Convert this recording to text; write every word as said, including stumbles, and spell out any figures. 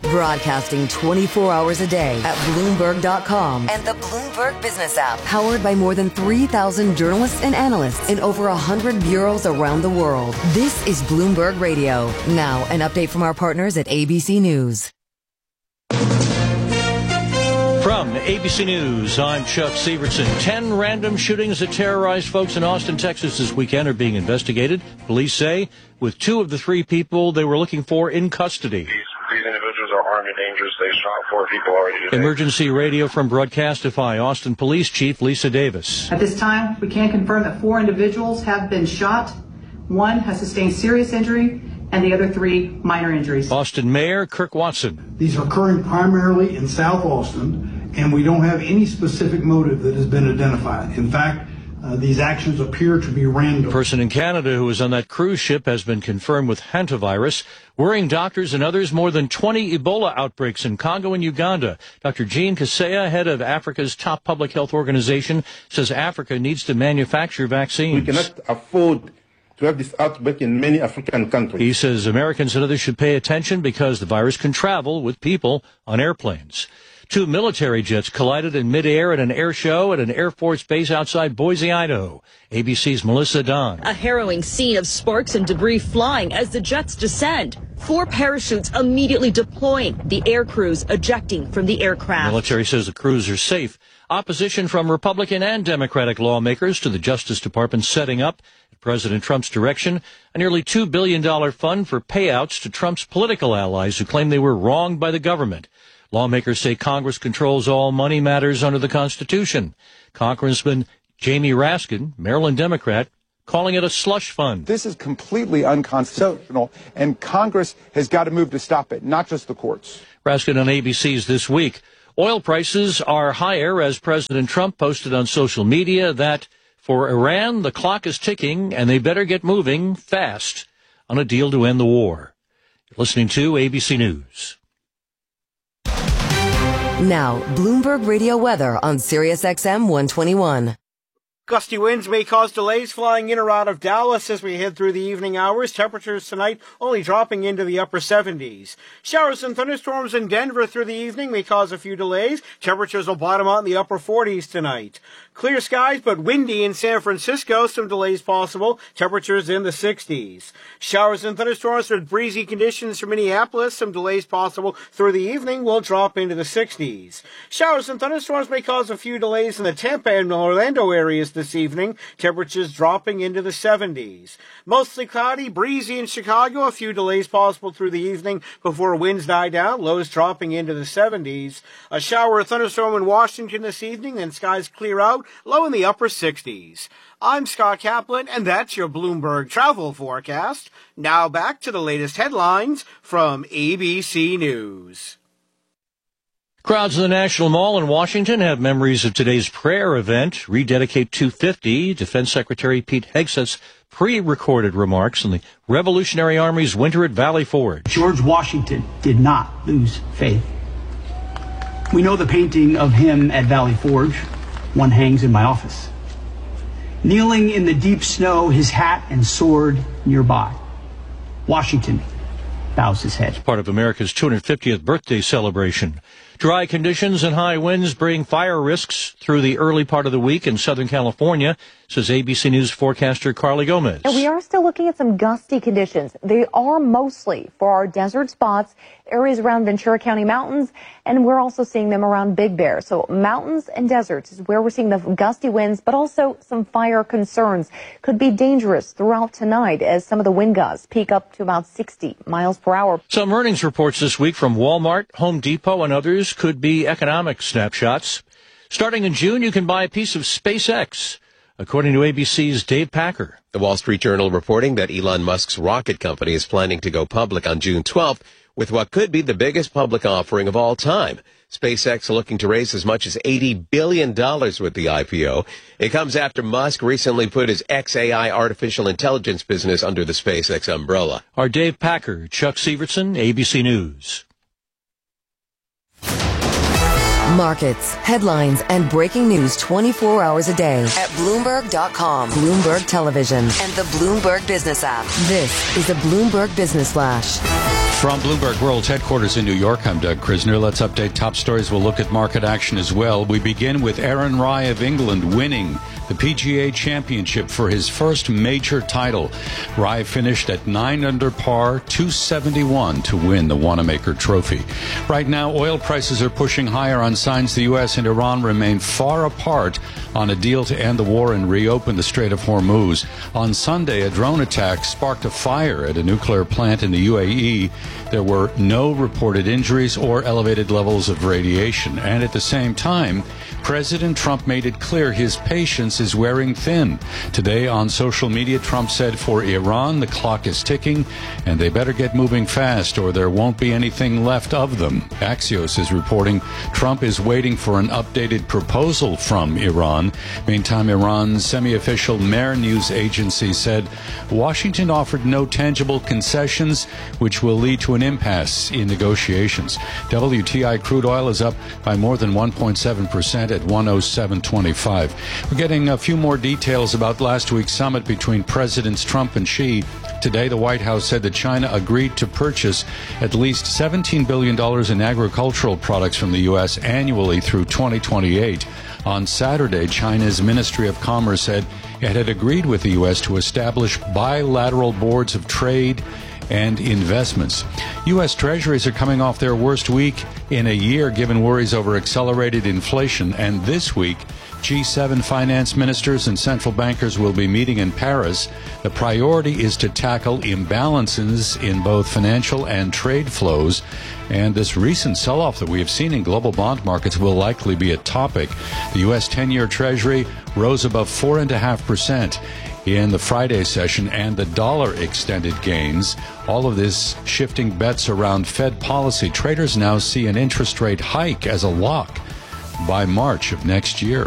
Broadcasting twenty-four hours a day at Bloomberg dot com and the Bloomberg Business app. Powered by more than three thousand journalists and analysts in over one hundred bureaus around the world. This is Bloomberg Radio. Now, an update from our partners at A B C News. From A B C News, I'm Chuck Severson. Ten random shootings that terrorized folks in Austin, Texas this weekend are being investigated, police say, with two of the three people they were looking for in custody. These, these individuals are armed and dangerous. They shot four people already today. Emergency radio from Broadcastify, Austin Police Chief Lisa Davis. At this time, we can confirm that four individuals have been shot. One has sustained serious injury, and the other three minor injuries. Austin Mayor Kirk Watson. These are occurring primarily in South Austin, and we don't have any specific motive that has been identified. In fact, uh, these actions appear to be random. A person in Canada who was on that cruise ship has been confirmed with hantavirus, worrying doctors and others. More than twenty Ebola outbreaks in Congo and Uganda. Doctor Jean Kaseya, head of Africa's top public health organization, says Africa needs to manufacture vaccines. We cannot afford to have this outbreak in many African countries. He says Americans and others should pay attention because the virus can travel with people on airplanes. Two military jets collided in midair at an air show at an Air Force base outside Boise, Idaho. A B C's Melissa Don. A harrowing scene of sparks and debris flying as the jets descend. Four parachutes immediately deploying, the air crews ejecting from the aircraft. The military says the crews are safe. Opposition from Republican and Democratic lawmakers to the Justice Department setting up, at President Trump's direction, a nearly two billion dollars fund for payouts to Trump's political allies who claim they were wronged by the government. Lawmakers say Congress controls all money matters under the Constitution. Congressman Jamie Raskin, Maryland Democrat, calling it a slush fund. This is completely unconstitutional, and Congress has got to move to stop it, not just the courts. Raskin on A B C's This Week. Oil prices are higher as President Trump posted on social media that for Iran, the clock is ticking and they better get moving fast on a deal to end the war. You're listening to A B C News. Now, Bloomberg Radio weather on Sirius X M one twenty-one. Gusty winds may cause delays flying in or out of Dallas as we head through the evening hours. Temperatures tonight only dropping into the upper seventies. Showers and thunderstorms in Denver through the evening may cause a few delays. Temperatures will bottom out in the upper forties tonight. Clear skies but windy in San Francisco. Some delays possible. Temperatures in the sixties. Showers and thunderstorms with breezy conditions for Minneapolis. Some delays possible through the evening will drop into the sixties. Showers and thunderstorms may cause a few delays in the Tampa and Orlando areas this evening. Temperatures dropping into the seventies. Mostly cloudy, breezy in Chicago. A few delays possible through the evening before winds die down. Lows dropping into the seventies. A shower or thunderstorm in Washington this evening. Then skies clear out. Low in the upper sixties. I'm Scott Kaplan, and that's your Bloomberg travel forecast. Now back to the latest headlines from A B C News. Crowds in the National Mall in Washington have memories of today's prayer event, Rededicate two fifty. Defense Secretary Pete Hegseth's pre-recorded remarks on the Revolutionary Army's winter at Valley Forge. George Washington did not lose faith. We know the painting of him at Valley Forge. One hangs in my office. Kneeling in the deep snow, his hat and sword nearby. Washington bows his head. It's part of America's two hundred fiftieth birthday celebration. Dry conditions and high winds bring fire risks through the early part of the week in Southern California, says A B C News forecaster Carly Gomez. And we are still looking at some gusty conditions. They are mostly for our desert spots, areas around Ventura County mountains, and we're also seeing them around Big Bear. So mountains and deserts is where we're seeing the gusty winds, but also some fire concerns. Could be dangerous throughout tonight as some of the wind gusts peak up to about sixty miles per hour. Some earnings reports this week from Walmart, Home Depot, and others could be economic snapshots. Starting in June, you can buy a piece of SpaceX, according to A B C's Dave Packer. The Wall Street Journal reporting that Elon Musk's rocket company is planning to go public on June twelfth with what could be the biggest public offering of all time. SpaceX looking to raise as much as eighty billion dollars with the I P O. It comes after Musk recently put his X A I artificial intelligence business under the SpaceX umbrella. Our Dave Packer, Chuck Severson, A B C News. Markets, headlines, and breaking news twenty-four hours a day at Bloomberg dot com, Bloomberg Television, and the Bloomberg Business app. This is a Bloomberg Business Flash. From Bloomberg World's headquarters in New York, I'm Doug Krisner. Let's update top stories. We'll look at market action as well. We begin with Aaron Rai of England winning the P G A Championship for his first major title. Rai finished at nine under par, two seventy-one to win the Wanamaker Trophy. Right now, oil prices are pushing higher on signs the U S and Iran remain far apart on a deal to end the war and reopen the Strait of Hormuz. On Sunday, a drone attack sparked a fire at a nuclear plant in the U A E. There were no reported injuries or elevated levels of radiation. And at the same time, President Trump made it clear his patience is wearing thin. Today on social media, Trump said for Iran, the clock is ticking and they better get moving fast or there won't be anything left of them. Axios is reporting Trump is waiting for an updated proposal from Iran. Meantime, Iran's semi-official Mehr news agency said Washington offered no tangible concessions, which will lead to an impasse in negotiations. W T I crude oil is up by more than one point seven percent at one oh seven twenty-five. We're getting a few more details about last week's summit between Presidents Trump and Xi. Today, the White House said that China agreed to purchase at least seventeen billion dollars in agricultural products from the U S annually through twenty twenty-eight. On Saturday, China's Ministry of Commerce said it had agreed with the U S to establish bilateral boards of trade and investments. U S Treasuries are coming off their worst week in a year given worries over accelerated inflation, and this week G seven finance ministers and central bankers will be meeting in Paris. The priority is to tackle imbalances in both financial and trade flows, and this recent sell-off that we have seen in global bond markets will likely be a topic. The U S ten-year Treasury rose above four point five percent in the Friday session, and the dollar extended gains. All of this shifting bets around Fed policy. Traders now see an interest rate hike as a lock by March of next year.